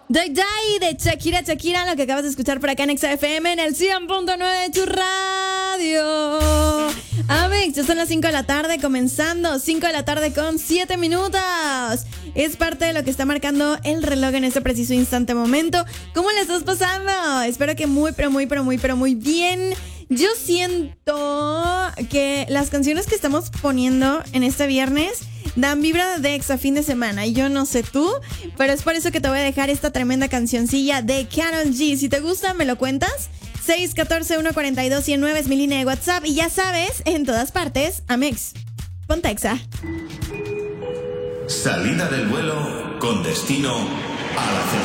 Day Day de Shakira, lo que acabas de escuchar por acá en XFM en el 100.9 de tu radio. Amix, ya son las 5 de la tarde, comenzando 5 de la tarde con 7 minutos. Es parte de lo que está marcando el reloj en este preciso instante momento. ¿Cómo le estás pasando? Espero que muy bien. Yo siento que las canciones que estamos poniendo en este viernes dan vibra de exa fin de semana. Y yo no sé tú, pero es por eso que te voy a dejar esta tremenda cancioncilla de Karol G. Si te gusta, me lo cuentas. 614-142-109 es mi línea de WhatsApp. Y ya sabes, en todas partes, Amix. Ponte exa. Salida del vuelo con destino a la